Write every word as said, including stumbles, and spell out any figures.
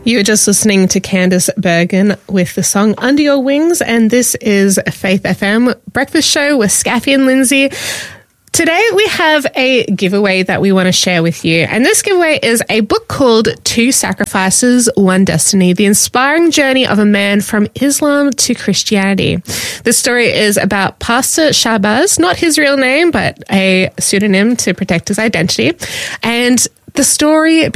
You were just listening to Candice Bergen with the song Under Your Wings, and this is Faith F M Breakfast Show with Scaffy and Lindsay. Today we have a giveaway that we want to share with you, and this giveaway is a book called Two Sacrifices, One Destiny, the inspiring journey of a man from Islam to Christianity. This story is about Pastor Shahbaz, not his real name, but a pseudonym to protect his identity, and the story